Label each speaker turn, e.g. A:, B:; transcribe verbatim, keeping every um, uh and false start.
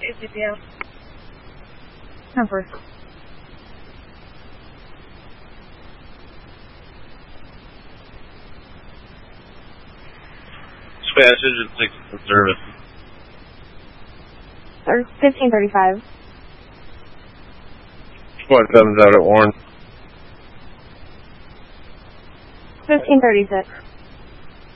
A: A C P O.
B: Number.
C: Spanish Engine six in service.
B: Or fifteen thirty-five.
C: Squad seven's out at Warren.
B: fifteen thirty-six.